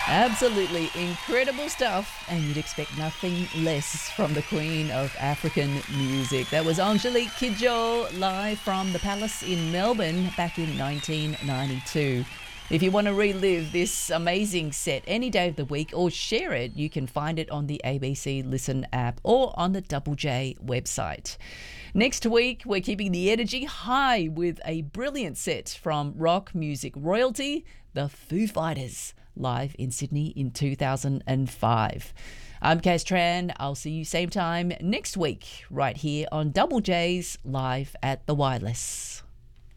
Absolutely incredible stuff, and you'd expect nothing less from the Queen of African music. That was Angelique Kidjo live from the Palace in Melbourne back in 1992. If you want to relive this amazing set any day of the week or share it, you can find it on the ABC Listen app or on the Double J website. Next week, we're keeping the energy high with a brilliant set from rock music royalty, the Foo Fighters, live in Sydney in 2005. I'm Kaz Tran. I'll see you same time next week right here on Double J's Live at the Wireless.